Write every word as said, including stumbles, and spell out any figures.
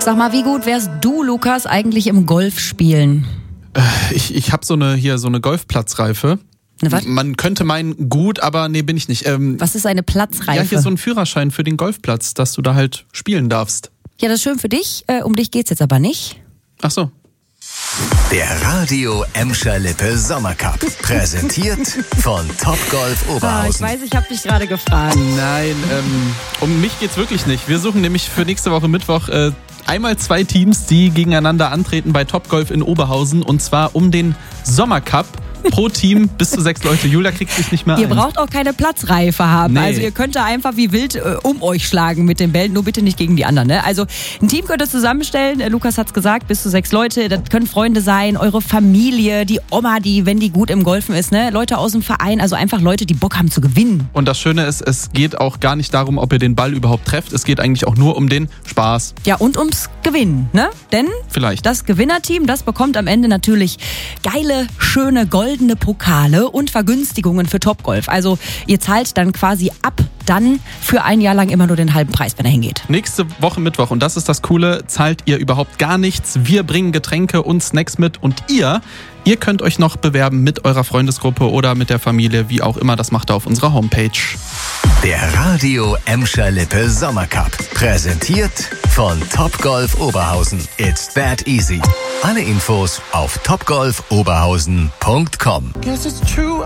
Sag mal, wie gut wärst du, Lukas, eigentlich im Golf spielen? Ich, ich habe so eine hier so eine Golfplatzreife. Ne, was? Man könnte meinen, gut, aber nee, bin ich nicht. Ähm, Was ist eine Platzreife? Ja, hier ist so ein Führerschein für den Golfplatz, dass du da halt spielen darfst. Ja, das ist schön für dich. Äh, um dich geht's jetzt aber nicht. Ach so. Der Radio Emscher Lippe Sommercup. Präsentiert von Topgolf Ah, ich Oberhausen. weiß, ich habe dich gerade gefragt. Nein, ähm, um mich geht's wirklich nicht. Wir suchen nämlich für nächste Woche Mittwoch äh, einmal zwei Teams, die gegeneinander antreten bei Topgolf in Oberhausen. Und zwar um den Sommercup. Pro Team bis zu sechs Leute. Julia kriegt sich nicht mehr Ihr ein. braucht auch keine Platzreife haben. Nee. Also ihr könnt da einfach wie wild äh, um euch schlagen mit den Bällen, nur bitte nicht gegen die anderen. Ne? Also ein Team könnt ihr zusammenstellen. Äh, Lukas hat's gesagt, bis zu sechs Leute. Das können Freunde sein, eure Familie, die Oma, die, wenn die gut im Golfen ist, ne? Leute aus dem Verein, also einfach Leute, die Bock haben zu gewinnen. Und das Schöne ist, es geht auch gar nicht darum, ob ihr den Ball überhaupt trefft. Es geht eigentlich auch nur um den Spaß. Ja, und ums Gewinnen, ne? Denn Vielleicht. das Gewinnerteam, das bekommt am Ende natürlich geile, schöne, goldene Pokale und Vergünstigungen für Topgolf. Also ihr zahlt dann quasi ab dann für ein Jahr lang immer nur den halben Preis, wenn er hingeht. Nächste Woche Mittwoch, und das ist das Coole, zahlt ihr überhaupt gar nichts. Wir bringen Getränke und Snacks mit und ihr, ihr könnt euch noch bewerben mit eurer Freundesgruppe oder mit der Familie, wie auch immer. Das macht ihr auf unserer Homepage. Der Radio Emscher Lippe Sommercup. Präsentiert von Topgolf Oberhausen. It's that easy. Alle Infos auf topgolf oberhausen punkt com.